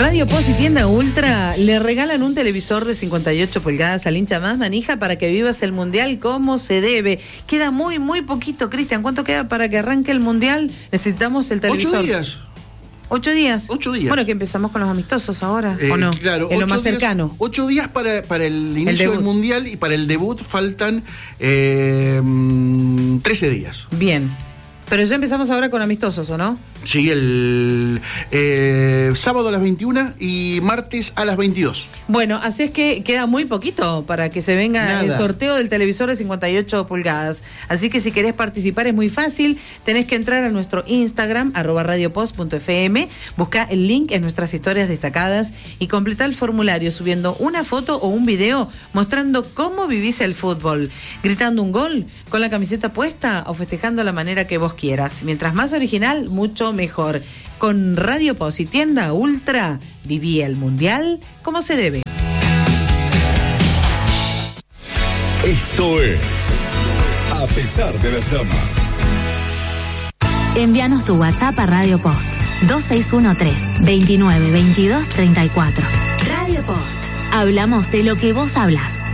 Radio Post y Tienda Ultra le regalan un televisor de 58 pulgadas al hincha más manija para que vivas el Mundial como se debe. Queda muy poquito, Cristian. ¿Cuánto queda para que arranque el Mundial? Necesitamos el televisor. 8 días. 8 días. 8 días. Bueno, que empezamos con los amistosos ahora, ¿o no? Claro, es lo más días, cercano. 8 días para el inicio del Mundial, y para el debut faltan 13 días. Bien. Pero ya empezamos ahora con amistosos, ¿o no? Sí, el sábado a las 21 y martes a las 22. Bueno, así es que queda muy poquito para que se venga el sorteo del televisor de 58 pulgadas. Así que si querés participar es muy fácil. Tenés que entrar a nuestro Instagram, @radiopost.fm, busca el link en nuestras historias destacadas y completá el formulario subiendo una foto o un video mostrando cómo vivís el fútbol, gritando un gol, con la camiseta puesta o festejando la manera que vos quieras. Mientras más original, mucho mejor. Con Radio Post y Tienda Ultra, viví el Mundial como se debe. Esto es A pesar de las llamas. Envíanos tu WhatsApp a Radio Post 2613-292234. Radio Post. Hablamos de lo que vos hablas.